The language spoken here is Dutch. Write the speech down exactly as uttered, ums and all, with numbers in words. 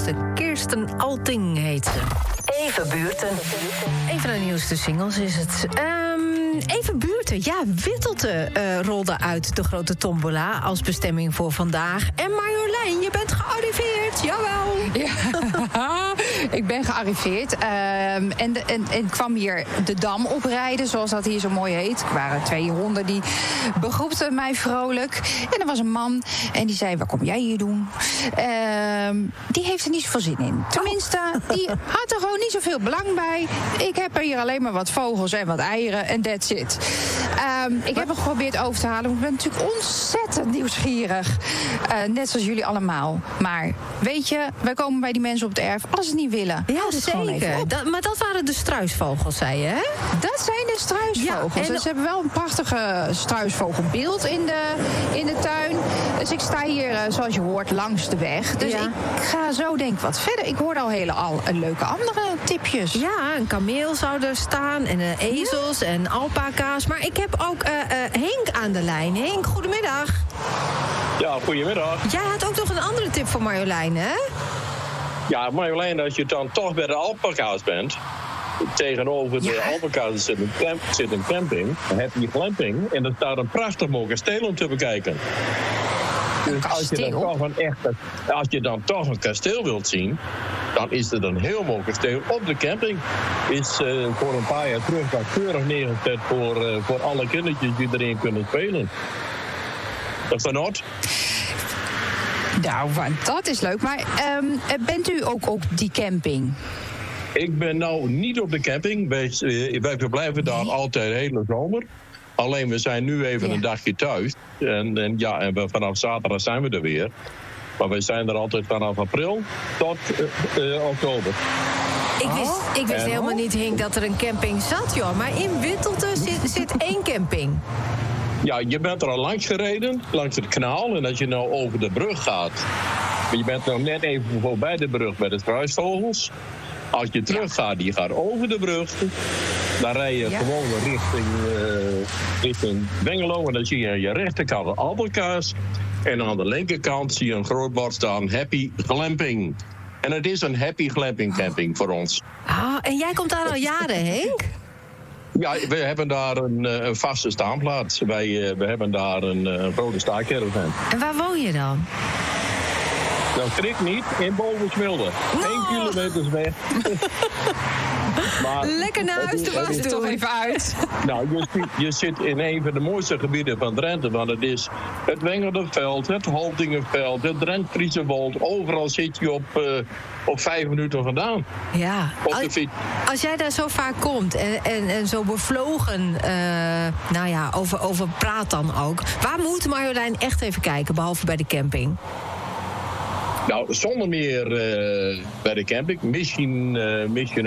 ze. Kirsten Alting heet ze. Even buurten. Een van de nieuwste singles is het. Um, even buurten. Ja, Wittelte uh, rolde uit de grote tombola als bestemming voor vandaag. En Marjolein, je bent gearriveerd. Jawel. Ja, ik ben gearriveerd. Um, en, de, en, en kwam hier de Dam oprijden, zoals dat hier zo mooi heet. Er waren twee honden die begroepten mij vrolijk. En er was een man en die zei, wat kom jij hier doen? Um, die heeft er niet zoveel zin in. Tenminste, die had er gewoon niet zoveel belang bij. Ik heb er hier alleen maar wat vogels en wat eieren en that's it. Um, ik heb hem geprobeerd over te halen. Want ik ben natuurlijk ontzettend nieuwsgierig. Uh, net zoals jullie allemaal. Maar weet je, wij komen bij die mensen op het erf als ze het niet willen. Ja, zeker. Dat, maar dat waren de struisvogels, zei je, hè? Dat zijn de struisvogels. Ja, en dus ze hebben wel een prachtige struisvogelbeeld in de, in de tuin. Dus ik sta hier, uh, zoals je hoort, langs de weg. Dus ja. ik ga zo denk ik wat verder. Ik hoorde al hele al een leuke andere tipjes. Ja, een kameel zou er staan en uh, ezels ja. en alpaca's. Maar ik heb ook uh, uh, Henk aan de lijn. Henk, goedemiddag. Ja, goedemiddag. Jij had ook nog een andere tip voor Marjolein, hè? Ja, Marjolein, als je dan toch bij de alpaca's bent, tegenover de ja. alpaca's zit een, camp, zit een camping, dan heb je glamping en er staat een prachtig mooi kasteel om te bekijken. Dus als je, dan toch een echte, als je dan toch een kasteel wilt zien, dan is er een heel mooi kasteel op de camping. Is uh, voor een paar jaar terug dat keurig neergezet voor, uh, voor alle kindertjes die erin kunnen spelen. Dat is not. Nou, dat is leuk. Maar um, bent u ook op die camping? Ik ben nou niet op de camping. Wij, uh, wij verblijven daar nee. altijd de hele zomer. Alleen we zijn nu even ja. een dagje thuis. En, en, ja, en we, vanaf zaterdag zijn we er weer. Maar we zijn er altijd vanaf april tot uh, uh, oktober. Ik wist, ik wist en, helemaal niet, Henk, dat er een camping zat, joh. Maar in Wittelte zit, zit één camping. Ja, je bent er al langs gereden, langs het kanaal. En als je nou over de brug gaat, je bent nou net even voorbij de brug bij de struisvogels. Als je teruggaat, je gaat over de brug, dan rij je ja. gewoon richting, uh, richting Bengelo. En dan zie je aan je rechterkant alpaca's. En aan de linkerkant zie je een groot bord staan, Happy Glamping. En het is een Happy Glamping camping voor ons. Ah, en jij komt daar al jaren, Henk? Ja, we hebben daar een, een vaste staanplaats. Wij uh, we hebben daar een, een rode staakcaravan. En waar woon je dan? Dat schrik niet, in Bovensmilde. No. Eén kilometer weg. Maar lekker naar huis te was toch even uit. Nou, je, je zit in een van de mooiste gebieden van Drenthe. Want het is het Wengerderveld, het Holtingenveld, het Drentfriesewold. Overal zit je op, uh, op vijf minuten vandaan. Ja, op de fiets. Als jij daar zo vaak komt en, en, en zo bevlogen, uh, nou ja, over, over praat dan ook. Waar moet Marjolein echt even kijken, behalve bij de camping? Nou, zonder meer uh, bij de camping. Misschien, uh, misschien